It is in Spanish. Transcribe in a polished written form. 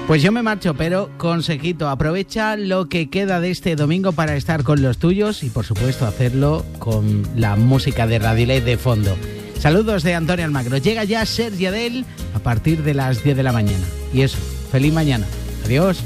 Pues yo me marcho, pero consejito, aprovecha lo que queda de este domingo para estar con los tuyos y por supuesto hacerlo con la música de Radioled de fondo. Saludos de Antonio Almagro. Llega ya Sergi Adel a partir de las 10 de la mañana. Y eso, feliz mañana. Adiós.